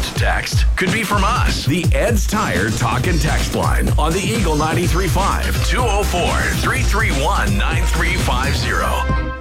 Next text could be from us. The Ed's Tire Talk and Text line on the Eagle 93.5 204-331-9350.